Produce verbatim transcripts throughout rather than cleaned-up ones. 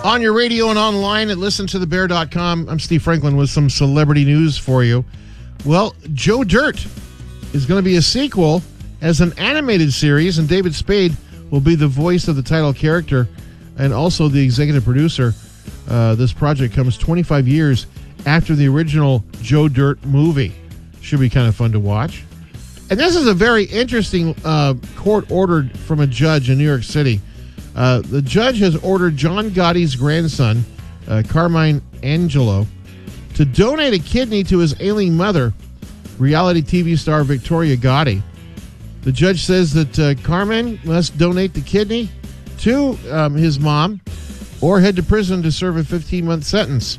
On your radio and online at listen to the bear dot com. I'm Steve Franklin with some celebrity news for you. Well, Joe Dirt is going to be a sequel as an animated series, and David Spade will be the voice of the title character and also the executive producer. Uh, this project comes twenty-five years after the original Joe Dirt movie. Should be kind of fun to watch. And this is a very interesting uh, court order from a judge in New York City. Uh, the judge has ordered John Gotti's grandson, uh, Carmine Angelo, to donate a kidney to his ailing mother, reality T V star Victoria Gotti. The judge says that uh, Carmine must donate the kidney to um, his mom or head to prison to serve a fifteen-month sentence.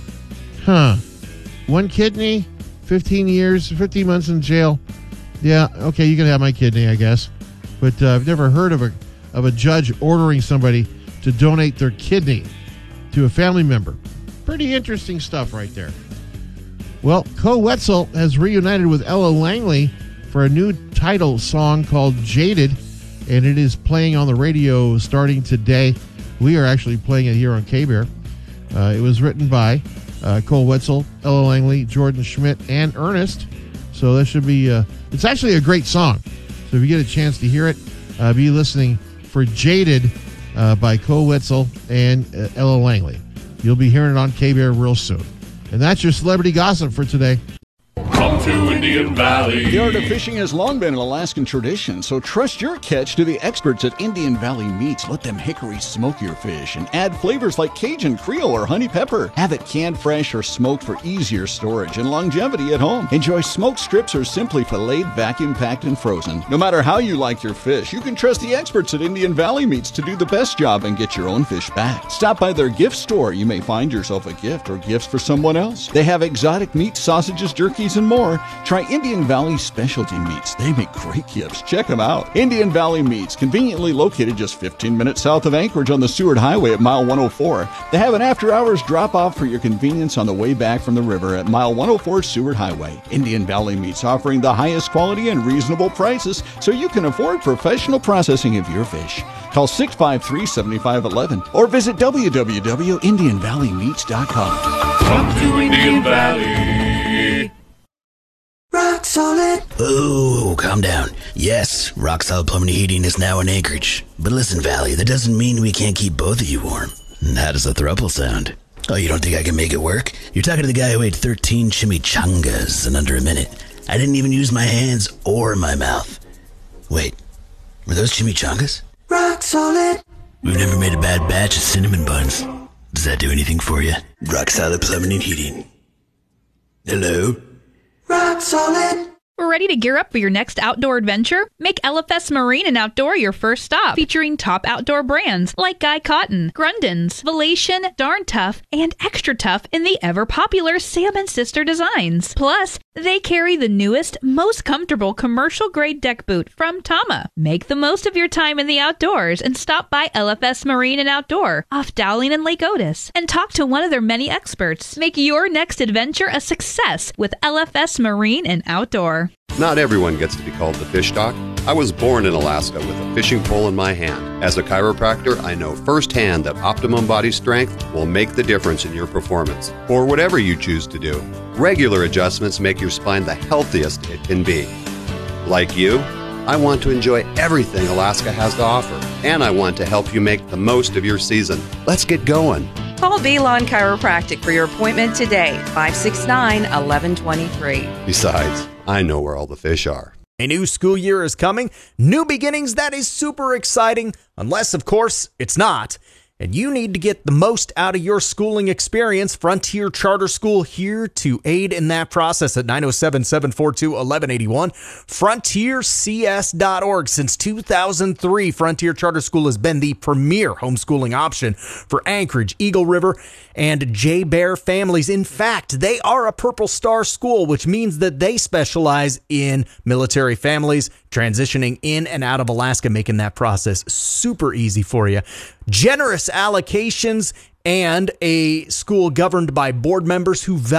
Huh. One kidney, fifteen years, fifteen months in jail. Yeah, okay, you can have my kidney, I guess. But uh, I've never heard of a of a judge ordering somebody to donate their kidney to a family member. Pretty interesting stuff right there. Well, Koe Wetzel has reunited with Ella Langley for a new title song called Jaded, and it is playing on the radio starting today. We are actually playing it here on K-Bear. Uh, it was written by uh, Koe Wetzel, Ella Langley, Jordan Schmidt, and Ernest. So that should be, uh, it's actually a great song. So if you get a chance to hear it, uh, be listening for Jaded uh, by Koe Wetzel and uh, Ella Langley. You'll be hearing it on K-Bear real soon. And that's your celebrity gossip for today. Come to Indian Valley. The art of fishing has long been an Alaskan tradition, so trust your catch to the experts at Indian Valley Meats. Let them hickory smoke your fish and add flavors like Cajun, Creole, or honey pepper. Have it canned fresh or smoked for easier storage and longevity at home. Enjoy smoked strips or simply filleted, vacuum packed, and frozen. No matter how you like your fish, you can trust the experts at Indian Valley Meats to do the best job and get your own fish back. Stop by their gift store. You may find yourself a gift or gifts for someone else. They have exotic meats, sausages, jerkies, and more. Try Indian Valley Specialty Meats. They make great gifts. Check them out. Indian Valley Meats, conveniently located just fifteen minutes south of Anchorage on the Seward Highway at mile one oh four. They have an after-hours drop-off for your convenience on the way back from the river at mile one oh four Seward Highway. Indian Valley Meats offering the highest quality and reasonable prices so you can afford professional processing of your fish. Call six five three, seven five one one or visit w w w dot indian valley meats dot com. Come to Indian Valley. Rock Solid. Oh, calm down. Yes, Rock Solid Plumbing and Heating is now in Anchorage. But listen, Valley, that doesn't mean we can't keep both of you warm. How does the throuple sound? Oh, you don't think I can make it work? You're talking to the guy who ate thirteen chimichangas in under a minute. I didn't even use my hands or my mouth. Wait, were those chimichangas? Rock Solid. We've never made a bad batch of cinnamon buns. Does that do anything for you? Rock Solid Plumbing and Heating. Hello? Rock Solid. Ready to gear up for your next outdoor adventure? Make L F S Marine and Outdoor your first stop, featuring top outdoor brands like Guy Cotton, Grundens, Valation, Darn Tough, and Extra Tough in the ever-popular Sam and Sister designs. Plus, they carry the newest, most comfortable commercial-grade deck boot from Tama. Make the most of your time in the outdoors and stop by L F S Marine and Outdoor off Dowling and Lake Otis and talk to one of their many experts. Make your next adventure a success with L F S Marine and Outdoor. Not everyone gets to be called the fish doc. I was born in Alaska with a fishing pole in my hand. As a chiropractor, I know firsthand that optimum body strength will make the difference in your performance, or whatever you choose to do. Regular adjustments make your spine the healthiest it can be. Like you, I want to enjoy everything Alaska has to offer, and I want to help you make the most of your season. Let's get going. Call Velon Chiropractic for your appointment today, five six nine, one one two three. Besides, I know where all the fish are. A new school year is coming. New beginnings, that is super exciting. Unless, of course, it's not. And you need to get the most out of your schooling experience. Frontier Charter School here to aid in that process at nine oh seven, seven four two, one one eight one. frontier c s dot org. Since two thousand three, Frontier Charter School has been the premier homeschooling option for Anchorage, Eagle River, and J-Bear families. In fact, they are a Purple Star school, which means that they specialize in military families, transitioning in and out of Alaska, making that process super easy for you. Generous allocations and a school governed by board members who value